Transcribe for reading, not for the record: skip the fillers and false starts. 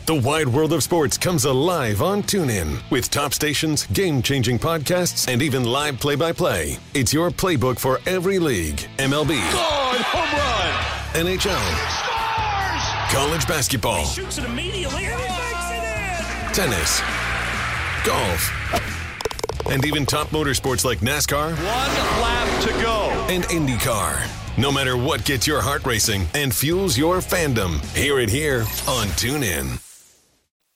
The wide world of sports comes alive on TuneIn. With top stations, game-changing podcasts, and even live play-by-play. It's your playbook for every league. MLB. Home run! NHL. College basketball. He shoots it immediately and he makes it in! Tennis. Golf. And even top motorsports like NASCAR. One lap to go. And IndyCar. No matter what gets your heart racing and fuels your fandom, hear it here on TuneIn.